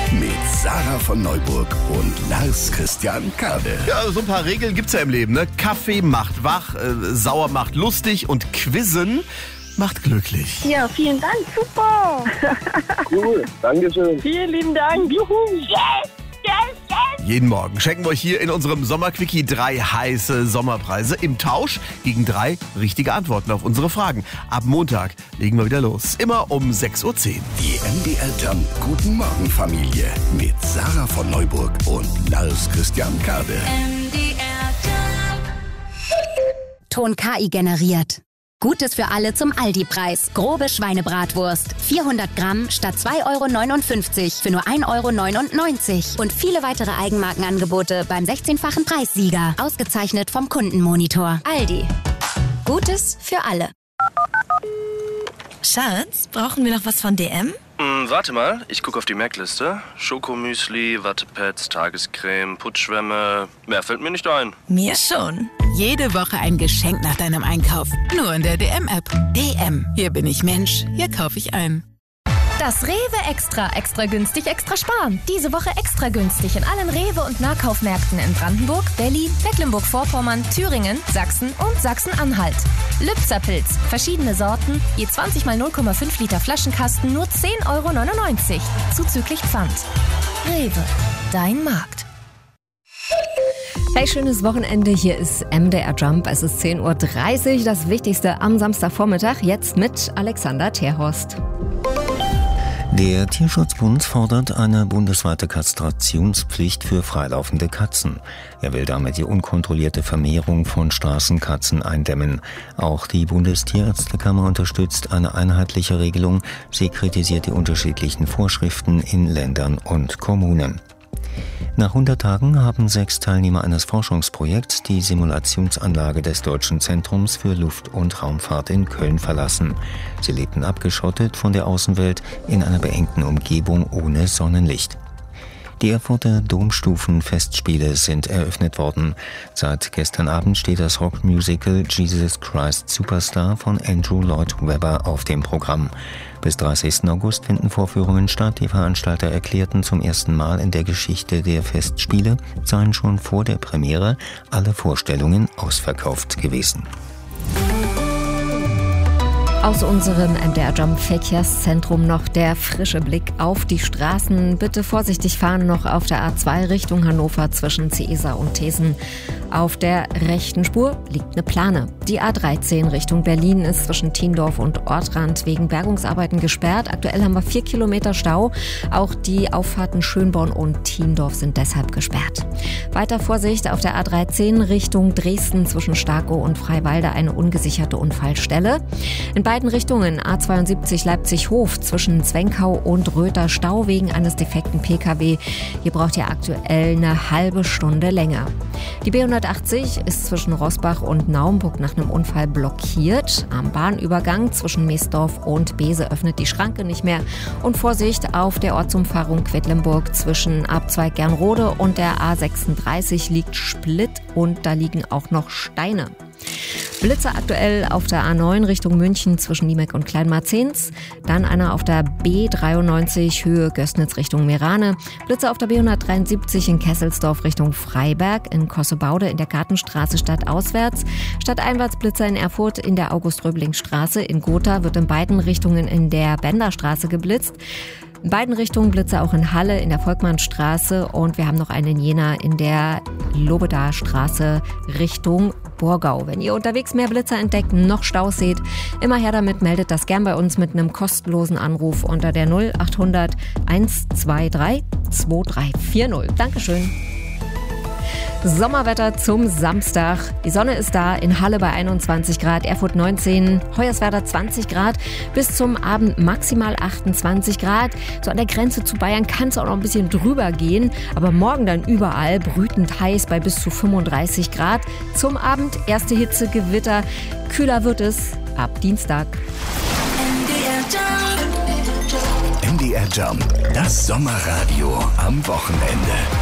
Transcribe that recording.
mit Sarah von Neuburg und Lars Christian Kade. Ja, so ein paar Regeln gibt's ja im Leben, ne? Kaffee macht wach, sauer macht lustig und Quizzen macht glücklich. Ja, vielen Dank, super. Cool, Dankeschön. Vielen lieben Dank. Juhu, yes, yes, yes. Jeden Morgen schenken wir euch hier in unserem Sommerquickie 3 heiße Sommerpreise im Tausch gegen 3 richtige Antworten auf unsere Fragen. Ab Montag legen wir wieder los. Immer um 6:10 Uhr. Die MDR Jump Guten Morgen Familie mit Sarah von Neuburg und Lars Christian Kade. Ton KI generiert. Gutes für alle zum Aldi-Preis. Grobe Schweinebratwurst. 400 Gramm statt 2,59 € für nur 1,99 € Und viele weitere Eigenmarkenangebote beim 16-fachen Preissieger. Ausgezeichnet vom Kundenmonitor. Aldi. Gutes für alle. Schatz, brauchen wir noch was von DM? Warte mal, ich gucke auf die Merkliste. Schokomüsli, Wattepads, Tagescreme, Putzschwämme. Mehr fällt mir nicht ein. Mir schon. Jede Woche ein Geschenk nach deinem Einkauf. Nur in der DM-App. DM. Hier bin ich Mensch. Hier kaufe ich ein. Das Rewe Extra. Extra günstig, extra sparen. Diese Woche extra günstig in allen Rewe- und Nahkaufmärkten in Brandenburg, Berlin, Mecklenburg-Vorpommern, Thüringen, Sachsen und Sachsen-Anhalt. Lübzerpilz. Verschiedene Sorten. Je 20 mal 0,5 Liter Flaschenkasten. Nur 10,99 €. Zuzüglich Pfand. Rewe. Dein Markt. Hey, schönes Wochenende. Hier ist MDR Jump. Es ist 10:30 Uhr. Das Wichtigste am Samstagvormittag. Jetzt mit Alexander Terhorst. Der Tierschutzbund fordert eine bundesweite Kastrationspflicht für freilaufende Katzen. Er will damit die unkontrollierte Vermehrung von Straßenkatzen eindämmen. Auch die Bundestierärztekammer unterstützt eine einheitliche Regelung. Sie kritisiert die unterschiedlichen Vorschriften in Ländern und Kommunen. Nach 100 Tagen haben 6 Teilnehmer eines Forschungsprojekts die Simulationsanlage des Deutschen Zentrums für Luft- und Raumfahrt in Köln verlassen. Sie lebten abgeschottet von der Außenwelt in einer beengten Umgebung ohne Sonnenlicht. Die Erfurter Domstufenfestspiele sind eröffnet worden. Seit gestern Abend steht das Rockmusical Jesus Christ Superstar von Andrew Lloyd Webber auf dem Programm. Bis 30. August finden Vorführungen statt. Die Veranstalter erklärten, zum ersten Mal in der Geschichte der Festspiele seien schon vor der Premiere alle Vorstellungen ausverkauft gewesen. Aus unserem MDR Jump Verkehrszentrum noch der frische Blick auf die Straßen. Bitte vorsichtig fahren noch auf der A2 Richtung Hannover zwischen Ciesa und Thesen. Auf der rechten Spur liegt eine Plane. Die A13 Richtung Berlin ist zwischen Thiendorf und Ortrand wegen Bergungsarbeiten gesperrt. Aktuell haben wir 4 Kilometer Stau. Auch die Auffahrten Schönborn und Thiendorf sind deshalb gesperrt. Weiter Vorsicht auf der A13 Richtung Dresden zwischen Starkow und Freiwalde eine ungesicherte Unfallstelle. In beiden Richtungen A72 Leipzig-Hof zwischen Zwenkau und Röther Stau wegen eines defekten Pkw. Hier braucht ihr aktuell eine halbe Stunde länger. Die B180 ist zwischen Roßbach und Naumburg nach einem Unfall blockiert. Am Bahnübergang zwischen Meesdorf und Bese öffnet die Schranke nicht mehr. Und Vorsicht auf der Ortsumfahrung Quedlinburg zwischen Abzweig Gernrode und der A36 liegt Split und da liegen auch noch Steine. Blitze aktuell auf der A9 Richtung München zwischen Niemek und Kleinmarzens. Dann einer auf der B93 Höhe Gößnitz Richtung Meerane. Blitze auf der B173 in Kesselsdorf Richtung Freiberg. In Kossebaude in der Gartenstraße stadtauswärts. Stadteinwärtsblitzer in Erfurt in der August-Röbling-Straße. In Gotha wird in beiden Richtungen in der Benderstraße geblitzt. In beiden Richtungen Blitze auch in Halle in der Volkmannstraße. Und wir haben noch einen in Jena in der Lobedaer Straße Richtung Borgau. Wenn ihr unterwegs mehr Blitzer entdeckt, noch Staus seht, immer her damit, meldet das gern bei uns mit einem kostenlosen Anruf unter der 0800 123 2340. Dankeschön. Sommerwetter zum Samstag. Die Sonne ist da, in Halle bei 21 Grad, Erfurt 19, Hoyerswerda 20 Grad, bis zum Abend maximal 28 Grad. So an der Grenze zu Bayern kann es auch noch ein bisschen drüber gehen, aber morgen dann überall brütend heiß bei bis zu 35 Grad. Zum Abend erste Hitzegewitter, kühler wird es ab Dienstag. MDR Jump, das Sommerradio am Wochenende.